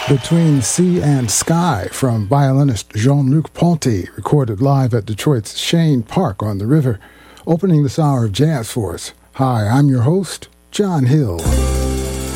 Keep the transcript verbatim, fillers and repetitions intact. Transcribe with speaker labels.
Speaker 1: Between Sea and Sky from violinist Jean-Luc Ponty, recorded live at Detroit's Chene Park on the river, opening this hour of jazz for us. Hi, I'm your host, John Hill.